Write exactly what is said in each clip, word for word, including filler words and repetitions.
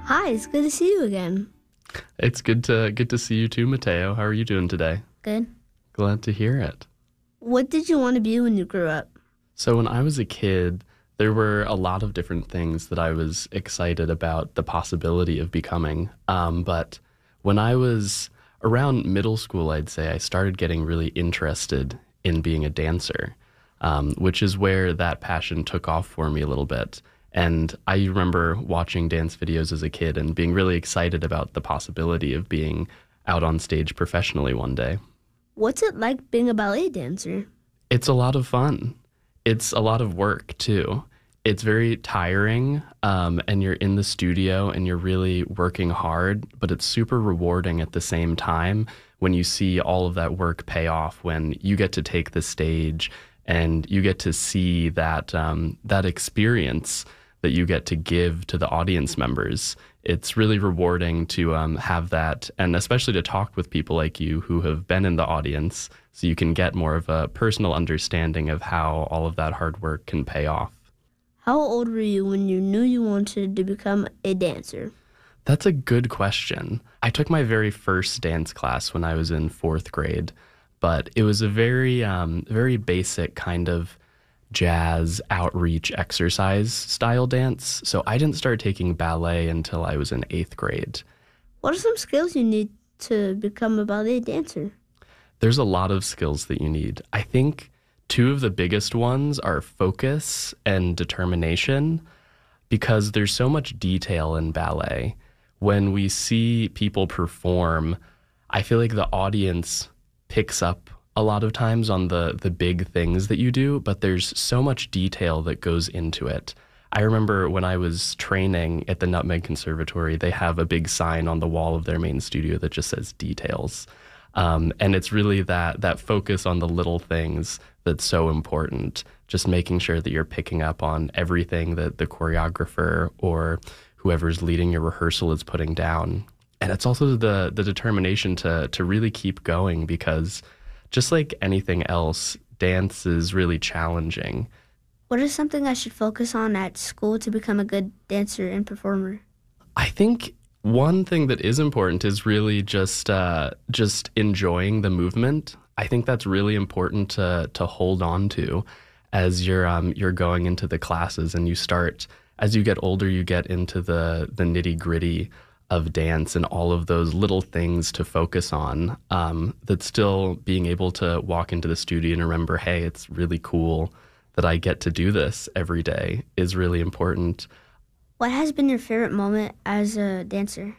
Hi, it's good to see you again. It's good to good to see you too, Mateo. How are you doing today? Good. Glad to hear it. What did you want to be when you grew up? So when I was a kid, there were a lot of different things that I was excited about the possibility of becoming. Um, but when I was around middle school, I'd say I started getting really interested in being a dancer, um, which is where that passion took off for me a little bit. And I remember watching dance videos as a kid and being really excited about the possibility of being out on stage professionally one day. What's it like being a ballet dancer? It's a lot of fun. It's a lot of work, too. It's very tiring, um, and you're in the studio and you're really working hard, but it's super rewarding at the same time when you see all of that work pay off, when you get to take the stage and you get to see that um, that experience that you get to give to the audience members. It's really rewarding to um, have that, and especially to talk with people like you who have been in the audience, so you can get more of a personal understanding of how all of that hard work can pay off. How old were you when you knew you wanted to become a dancer? That's a good question. I took my very first dance class when I was in fourth grade, but it was a very, um, very basic kind of jazz outreach exercise style dance. So I didn't start taking ballet until I was in eighth grade. What are some skills you need to become a ballet dancer? There's a lot of skills that you need. I think two of the biggest ones are focus and determination, because there's so much detail in ballet. When we see people perform, I feel like the audience picks up a lot of times on the the big things that you do, but there's so much detail that goes into it. I remember when I was training at the Nutmeg Conservatory, they have a big sign on the wall of their main studio that just says details. Um, and it's really that that focus on the little things that's so important, just making sure that you're picking up on everything that the choreographer or whoever's leading your rehearsal is putting down. And it's also the the determination to to really keep going, because just like anything else, dance is really challenging. What is something I should focus on at school to become a good dancer and performer? I think one thing that is important is really just uh, just enjoying the movement. I think that's really important to to hold on to as you're um, you're going into the classes, and you start, as you get older, you get into the the nitty gritty of dance and all of those little things to focus on, um, that still being able to walk into the studio and remember, hey, it's really cool that I get to do this every day is really important. What has been your favorite moment as a dancer?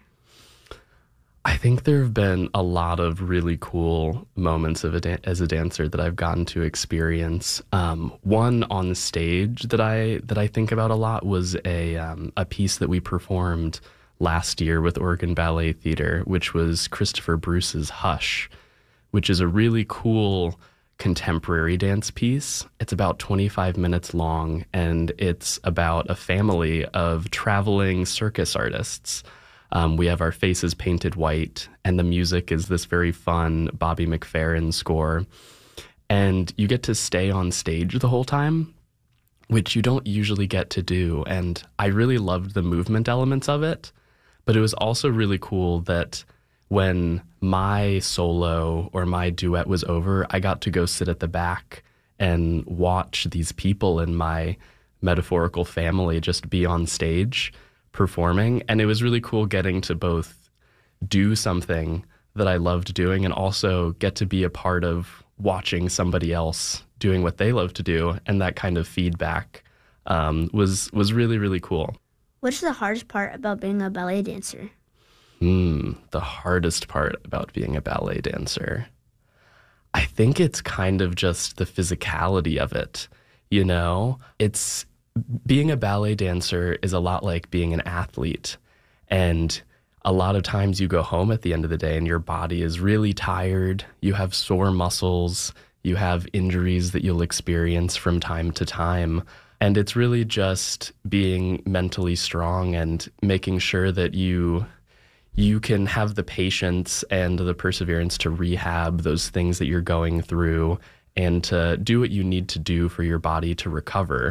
I think there have been a lot of really cool moments of a dan- as a dancer that I've gotten to experience. Um, one on the stage that I that I think about a lot was a um, a piece that we performed last year with Oregon Ballet Theater, which was Christopher Bruce's Hush, which is a really cool contemporary dance piece. It's about twenty-five minutes long, and it's about a family of traveling circus artists. Um, we have our faces painted white, and the music is this very fun Bobby McFerrin score. And you get to stay on stage the whole time, which you don't usually get to do. And I really loved the movement elements of it. But it was also really cool that when my solo or my duet was over, I got to go sit at the back and watch these people in my metaphorical family just be on stage performing. And it was really cool getting to both do something that I loved doing and also get to be a part of watching somebody else doing what they love to do. And that kind of feedback um, was was really, really cool. What's the hardest part about being a ballet dancer? Hmm, the hardest part about being a ballet dancer. I think it's kind of just the physicality of it. You know, it's being a ballet dancer is a lot like being an athlete. And a lot of times you go home at the end of the day and your body is really tired. You have sore muscles. You have injuries that you'll experience from time to time. And it's really just being mentally strong and making sure that you you can have the patience and the perseverance to rehab those things that you're going through and to do what you need to do for your body to recover.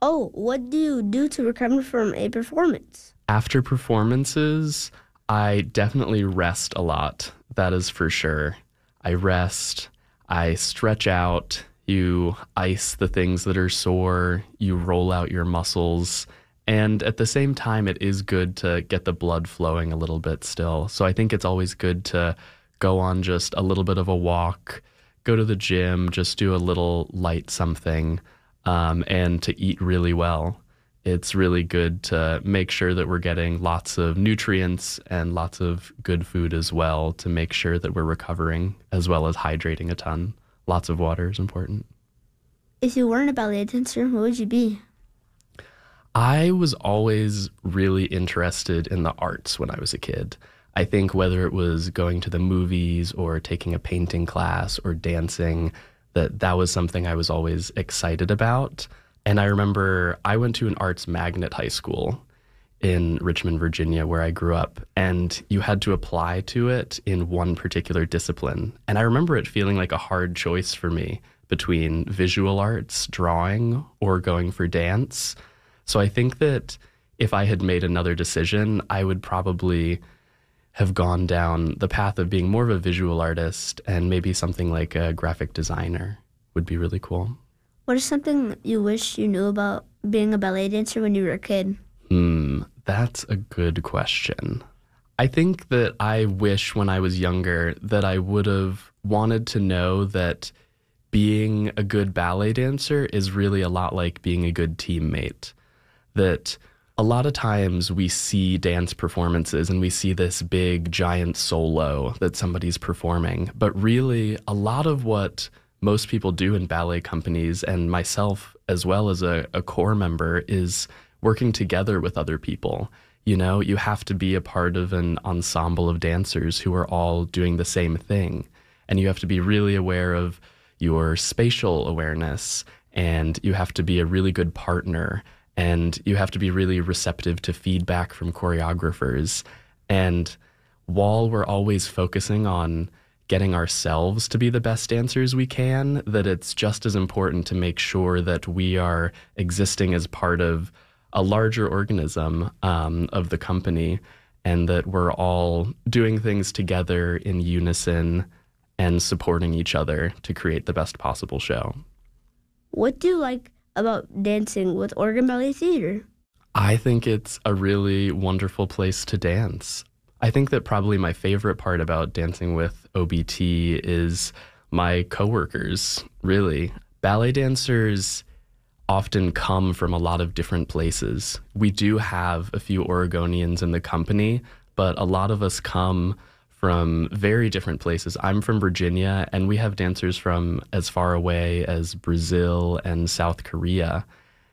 Oh, what do you do to recover from a performance? After performances, I definitely rest a lot. That is for sure. I rest, I stretch out, you ice the things that are sore, you roll out your muscles. And at the same time, it is good to get the blood flowing a little bit still. So I think it's always good to go on just a little bit of a walk, go to the gym, just do a little light something, um, and to eat really well. It's really good to make sure that we're getting lots of nutrients and lots of good food as well to make sure that we're recovering, as well as hydrating a ton. Lots of water is important. If you weren't a ballet dancer, what would you be? I was always really interested in the arts when I was a kid. I think whether it was going to the movies or taking a painting class or dancing, that that was something I was always excited about. And I remember I went to an arts magnet high school in Richmond, Virginia, where I grew up, and you had to apply to it in one particular discipline. And I remember it feeling like a hard choice for me between visual arts, drawing, or going for dance. So I think that if I had made another decision, I would probably have gone down the path of being more of a visual artist, and maybe something like a graphic designer would be really cool. What is something you wish you knew about being a ballet dancer when you were a kid? Hmm, that's a good question. I think that I wish when I was younger that I would have wanted to know that being a good ballet dancer is really a lot like being a good teammate. That a lot of times we see dance performances and we see this big giant solo that somebody's performing, but really a lot of what most people do in ballet companies, and myself as well as a, a core member, is working together with other people. You know, you have to be a part of an ensemble of dancers who are all doing the same thing. And you have to be really aware of your spatial awareness, and you have to be a really good partner, and you have to be really receptive to feedback from choreographers. And while we're always focusing on getting ourselves to be the best dancers we can, that it's just as important to make sure that we are existing as part of a larger organism um, of the company, and that we're all doing things together in unison and supporting each other to create the best possible show. What do you like about dancing with Oregon Ballet Theater? I think it's a really wonderful place to dance. I think that probably my favorite part about dancing with O B T is my coworkers, really. Ballet dancers often come from a lot of different places. We do have a few Oregonians in the company, but a lot of us come from very different places. I'm from Virginia, and we have dancers from as far away as Brazil and South Korea.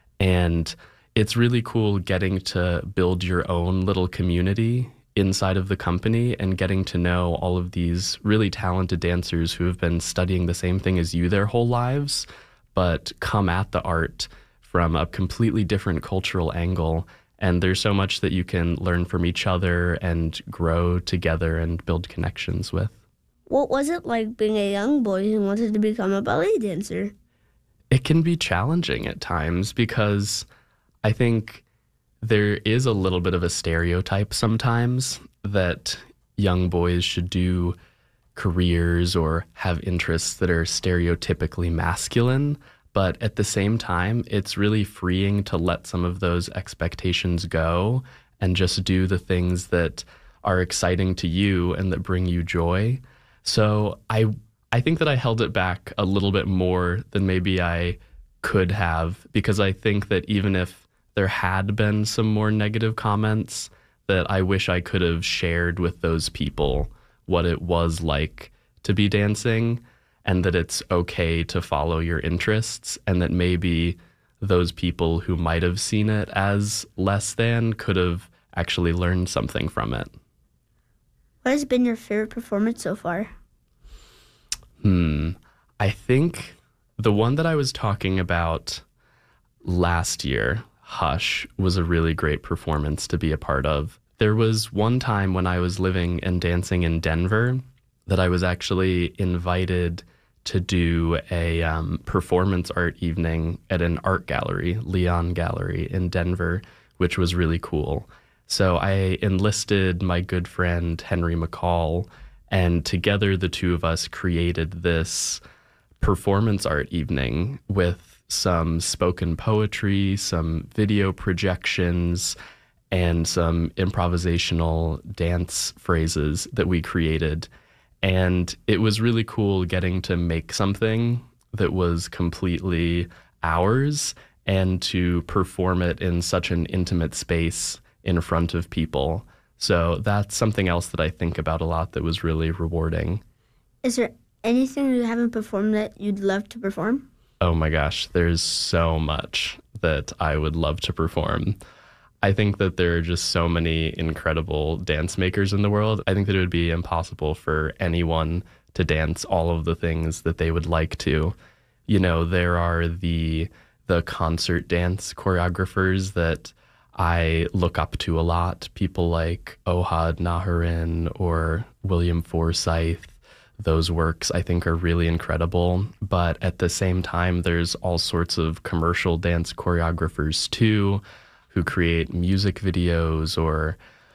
And it's really cool getting to build your own little community inside of the company and getting to know all of these really talented dancers who have been studying the same thing as you their whole lives, but come at the art from a completely different cultural angle. And there's so much that you can learn from each other and grow together and build connections with. What was it like being a young boy who wanted to become a ballet dancer? It can be challenging at times because I think there is a little bit of a stereotype sometimes that young boys should do careers or have interests that are stereotypically masculine. But at the same time, it's really freeing to let some of those expectations go and just do the things that are exciting to you and that bring you joy. So I I think that I held it back a little bit more than maybe I could have, because I think that even if there had been some more negative comments, that I wish I could have shared with those people what it was like to be dancing, and that it's okay to follow your interests, and that maybe those people who might have seen it as less than could have actually learned something from it. What has been your favorite performance so far? Hmm. I think the one that I was talking about last year, Hush, was a really great performance to be a part of. There was one time when I was living and dancing in Denver that I was actually invited to do a um, performance art evening at an art gallery, Leon Gallery in Denver, which was really cool. So I enlisted my good friend Henry McCall, and together the two of us created this performance art evening with some spoken poetry, some video projections, and some improvisational dance phrases that we created. And it was really cool getting to make something that was completely ours and to perform it in such an intimate space in front of people. So that's something else that I think about a lot that was really rewarding. Is there anything you haven't performed that you'd love to perform? Oh my gosh, there's so much that I would love to perform. I think that there are just so many incredible dance makers in the world. I think that it would be impossible for anyone to dance all of the things that they would like to. You know, there are the the concert dance choreographers that I look up to a lot. People like Ohad Naharin or William Forsythe. Those works I think are really incredible. But at the same time, there's all sorts of commercial dance choreographers too, who create music videos or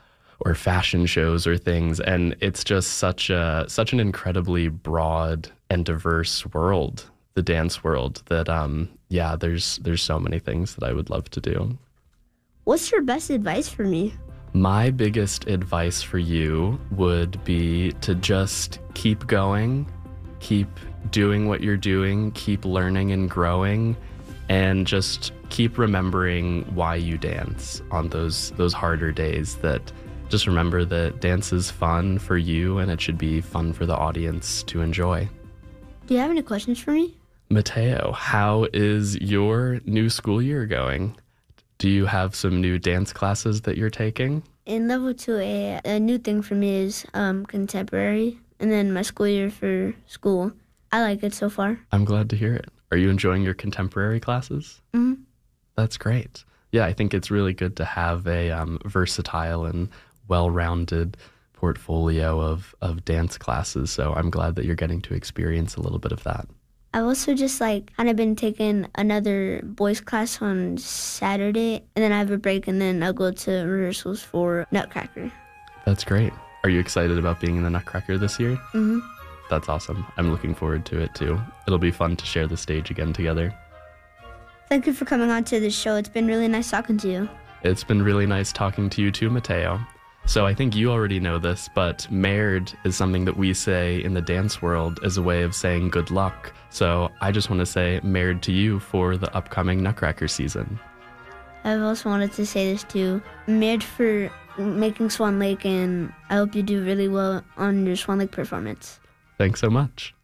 or fashion shows or things. And it's just such a such an incredibly broad and diverse world, the dance world, that um yeah, there's there's so many things that I would love to do. What's your best advice for me? My biggest advice for you would be to just keep going, keep doing what you're doing, keep learning and growing, and just keep remembering why you dance on those those harder days. That just remember that dance is fun for you and it should be fun for the audience to enjoy. Do you have any questions for me? Mateo, how is your new school year going? Do you have some new dance classes that you're taking? In level two A, a new thing for me is um, contemporary, and then my school year for school. I like it so far. I'm glad to hear it. Are you enjoying your contemporary classes? Mm-hmm. That's great. Yeah, I think it's really good to have a um, versatile and well-rounded portfolio of, of dance classes. So I'm glad that you're getting to experience a little bit of that. I've also just like kind of been taking another boys class on Saturday, and then I have a break, and then I'll go to rehearsals for Nutcracker. That's great. Are you excited about being in the Nutcracker this year? Mm-hmm. That's awesome. I'm looking forward to it too. It'll be fun to share the stage again together. Thank you for coming on to the show. It's been really nice talking to you. It's been really nice talking to you too, Mateo. So I think you already know this, but Merd is something that we say in the dance world as a way of saying good luck. So I just want to say Merd to you for the upcoming Nutcracker season. I've also wanted to say this too. Merd for making Swan Lake, and I hope you do really well on your Swan Lake performance. Thanks so much.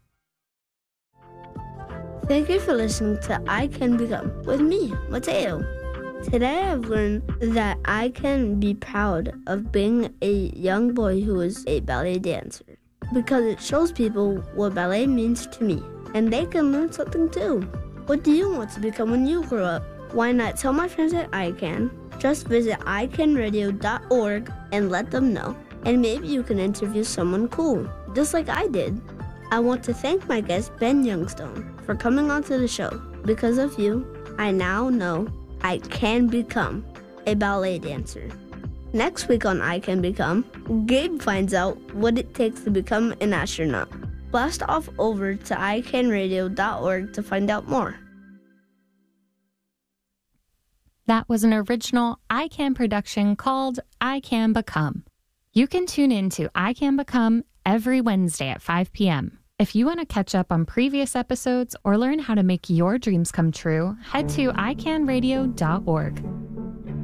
Thank you for listening to I Can Become with me, Mateo. Today I've learned that I can be proud of being a young boy who is a ballet dancer, because it shows people what ballet means to me, and they can learn something too. What do you want to become when you grow up? Why not tell my friends at I Can? Just visit i can radio dot org and let them know, and maybe you can interview someone cool, just like I did. I want to thank my guest Ben Youngstone for coming onto the show. Because of you, I now know I can become a ballet dancer. Next week on I Can Become, Gabe finds out what it takes to become an astronaut. Blast off over to i can radio dot org to find out more. That was an original I Can production called I Can Become. You can tune in to I Can Become every Wednesday at five p.m. If you want to catch up on previous episodes or learn how to make your dreams come true, head to i can radio dot org.